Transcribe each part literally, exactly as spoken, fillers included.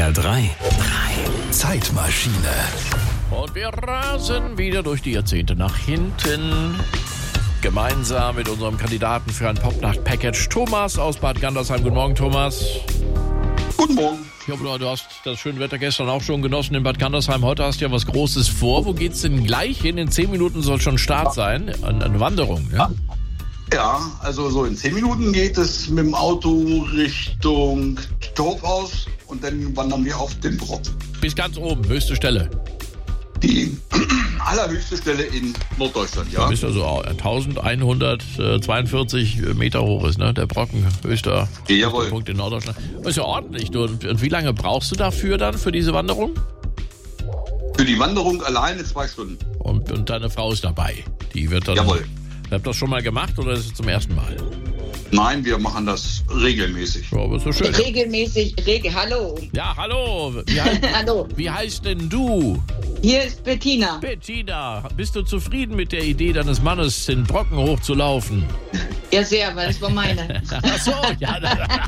R drei. drei. Zeitmaschine. Und wir rasen wieder durch die Jahrzehnte nach hinten. Gemeinsam mit unserem Kandidaten für ein Popnacht-Package, Thomas aus Bad Gandersheim. Guten Morgen, Thomas. Guten Morgen. Ich hoffe, du hast das schöne Wetter gestern auch schon genossen in Bad Gandersheim. Heute hast du ja was Großes vor. Wo geht's denn gleich hin? In zehn Minuten soll schon Start sein. Eine Wanderung, ja? Ja, also so in zehn Minuten geht es mit dem Auto Richtung Torfhaus und dann wandern wir auf den Brocken. Bis ganz oben, höchste Stelle. Die allerhöchste Stelle in Norddeutschland, ja. Du bist also elfhundertzweiundvierzig Meter hoch ist, ne? Der Brocken, höchster Jawohl. Punkt in Norddeutschland. Das ist ja ordentlich. Du, und wie lange brauchst du dafür dann, für diese Wanderung? Für die Wanderung alleine zwei Stunden. Und, und deine Frau ist dabei. Die wird dann. Jawohl. Habt ihr das schon mal gemacht oder ist es zum ersten Mal? Nein, wir machen das regelmäßig. Ja, aber ist so schön. Regelmäßig, regel, hallo. Ja, hallo. Wie heißt, Hallo. wie heißt denn du? Hier ist Bettina. Bettina, bist du zufrieden mit der Idee deines Mannes, den Brocken hochzulaufen? Ja, sehr, weil das war meine. Ach so, ja.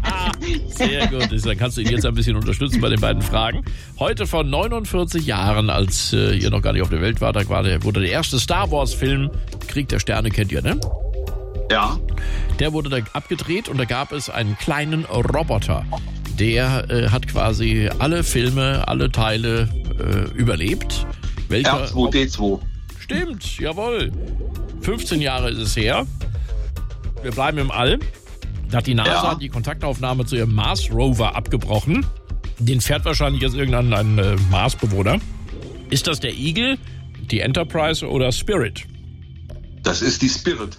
Sehr gut. Dann kannst du ihn jetzt ein bisschen unterstützen bei den beiden Fragen. Heute vor neunundvierzig Jahren, als äh, ihr noch gar nicht auf der Welt wart, da war der, wurde der erste Star Wars Film, Krieg der Sterne, kennt ihr, ne? Ja. Der wurde da abgedreht und da gab es einen kleinen Roboter. Der äh, hat quasi alle Filme, alle Teile äh, überlebt. Welcher? R zwei D zwei. Stimmt, jawohl. fünfzehn Jahre ist es her. Wir bleiben im All. Da hat die NASA Ja. die Kontaktaufnahme zu ihrem Mars-Rover abgebrochen. Den fährt wahrscheinlich jetzt irgendein ein, äh, Mars-Bewohner. Ist das der Eagle, die Enterprise oder Spirit? Das ist die Spirit.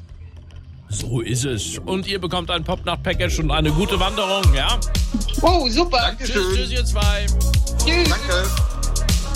So ist es. Und ihr bekommt ein Popnacht-Package und eine gute Wanderung, ja? Oh, super. Dankeschön. Tschüss, tschüss, ihr zwei. Tschüss. Danke.